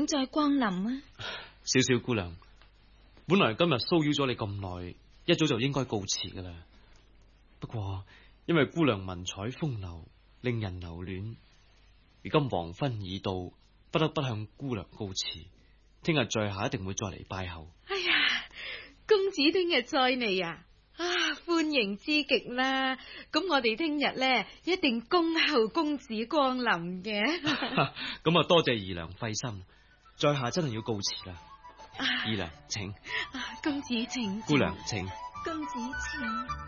請再光臨啊！ 小小姑娘，本來今日騷擾咗你咁耐，一早就應該告辭噶啦。不過因為姑娘文采風流，令人留戀，如今黃昏已到，不得不向姑娘告辭。聽日在下一定會再嚟拜候。 哎呀，公子聽日再嚟啊！歡迎之極啦！咁我哋聽日呢，一定恭候公子光臨嘅。 咁啊，多謝姨娘費心，在下真係要告辭啦。姨娘請， 公子請， 姑娘請， 公子請。